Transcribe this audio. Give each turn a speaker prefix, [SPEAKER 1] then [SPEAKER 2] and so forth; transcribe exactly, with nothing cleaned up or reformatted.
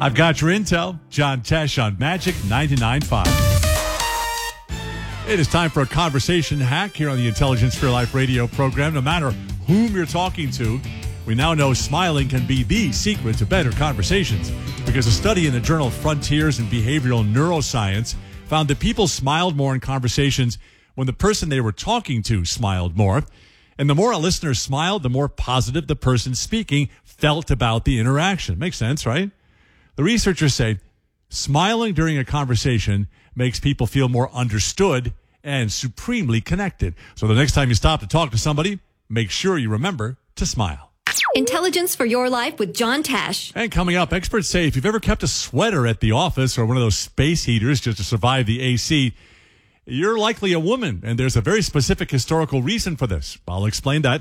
[SPEAKER 1] I've got your intel. John Tesh on Magic ninety-nine point five. It is time for a conversation hack here on the Intelligence for Your Life radio program. No matter whom you're talking to, we now know smiling can be the secret to better conversations, because a study in the journal Frontiers in Behavioral Neuroscience found that people smiled more in conversations when the person they were talking to smiled more. And the more a listener smiled, the more positive the person speaking felt about the interaction. Makes sense, right? The researchers say smiling during a conversation makes people feel more understood and supremely connected. So the next time you stop to talk to somebody, make sure you remember to smile.
[SPEAKER 2] Intelligence for Your Life with John Tesh.
[SPEAKER 1] And coming up, experts say if you've ever kept a sweater at the office or one of those space heaters just to survive the A C, you're likely a woman, and there's a very specific historical reason for this. I'll explain that